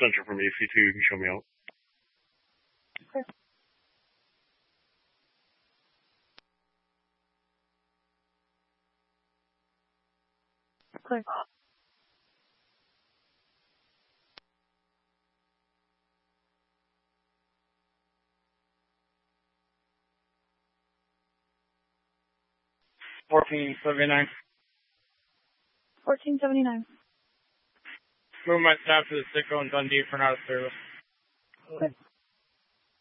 center for me if you two can show me out. Okay. Clear. $14.79. $14.79. Move my staff to the Sicko and Dundee for not a service. Okay.